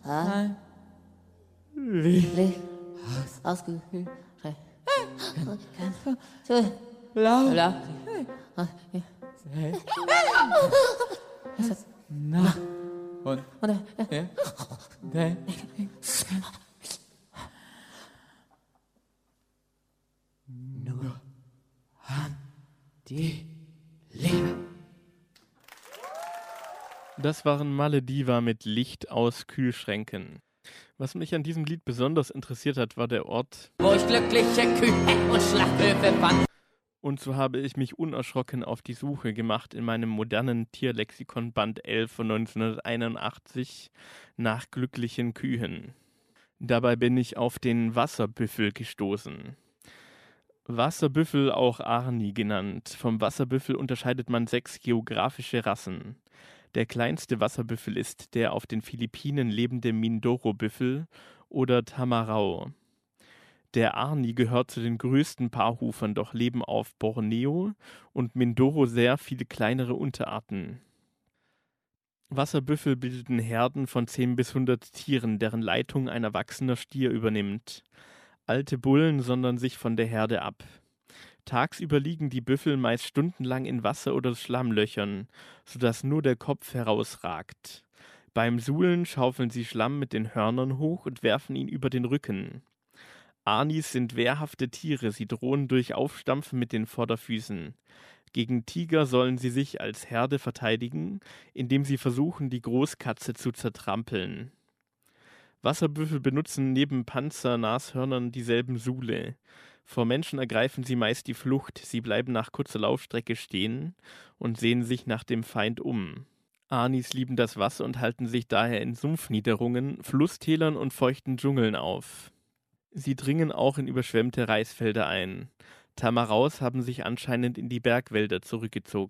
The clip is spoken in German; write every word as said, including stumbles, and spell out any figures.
Ein Licht Licht ausgehöhlt. laut Laut. nach und Und her. Denk nur an die Liebe. Das waren Malediva mit Licht aus Kühlschränken. Was mich an diesem Lied besonders interessiert hat, war der Ort. wo ich glückliche Kühe und Schlachthöfe fand. Und so habe ich mich unerschrocken auf die Suche gemacht in meinem modernen Tierlexikon Band elf von neunzehnhunderteinundachtzig nach glücklichen Kühen. Dabei bin ich auf den Wasserbüffel gestoßen. Wasserbüffel, auch Arni genannt. Vom Wasserbüffel unterscheidet man sechs geografische Rassen. Der kleinste Wasserbüffel ist der auf den Philippinen lebende Mindoro-Büffel oder Tamarau. Der Arni gehört zu den größten Paarhufern, doch leben auf Borneo und Mindoro sehr viele kleinere Unterarten. Wasserbüffel bilden Herden von zehn bis hundert Tieren, deren Leitung ein erwachsener Stier übernimmt. Alte Bullen sondern sich von der Herde ab. Tagsüber liegen die Büffel meist stundenlang in Wasser- oder Schlammlöchern, sodass nur der Kopf herausragt. Beim Suhlen schaufeln sie Schlamm mit den Hörnern hoch und werfen ihn über den Rücken. Arnis sind wehrhafte Tiere, sie drohen durch Aufstampfen mit den Vorderfüßen. Gegen Tiger sollen sie sich als Herde verteidigen, indem sie versuchen, die Großkatze zu zertrampeln. Wasserbüffel benutzen neben Panzer, Nashörnern dieselben Suhle. Vor Menschen ergreifen sie meist die Flucht, sie bleiben nach kurzer Laufstrecke stehen und sehen sich nach dem Feind um. Arnis lieben das Wasser und halten sich daher in Sumpfniederungen, Flusstälern und feuchten Dschungeln auf. Sie dringen auch in überschwemmte Reisfelder ein. Tamaraus haben sich anscheinend in die Bergwälder zurückgezogen.